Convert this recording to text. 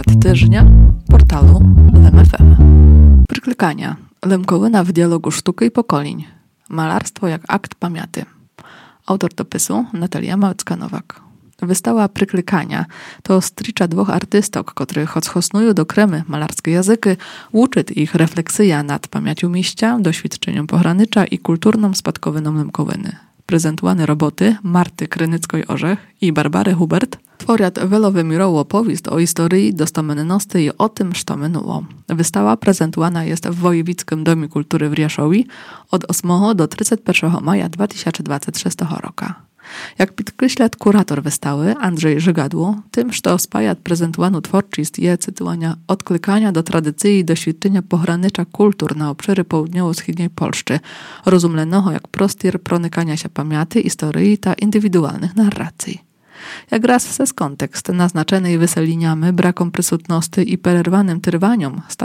Akt tyżnia portalu LemFM. Pryklikania. Lemkołyna w dialogu sztuki i pokoleń. Malarstwo jak akt pamięty. Autor dopisu Natalia Małecka-Nowak. Wystawa Pryklikania to stricza dwóch artystok, których hosnują do kremy malarskie języki, uczyt ich refleksja nad pamięcią mieścia, doświadczeniem pogranicza i kulturną spadkowyną Lemkowyny. Prezentowane roboty Marty Krynickiej-Orzech i Barbary Hubert tworят wielowymiarową opowieść o historii dostomenności i o tym, co minęło. Wystawa prezentowana jest w Wojewickim Domie Kultury w Rieszowie od 8 do 31 maja 2026 roku. Jak podkreśla kurator wystawy Andrzej Żygadło, tym, co spaja prezentowaną twórczość je cytowania odklikania do tradycji i doświadczenia pogranicza kultur na obszary południowo-wschodniej Polszczy, rozumianego jak prostor pronikania się pamięci, historii ta indywidualnych narracji. Jak raz przez kontekst naznaczony wyseliniami, brakom przysutności i przerwanym trwaniom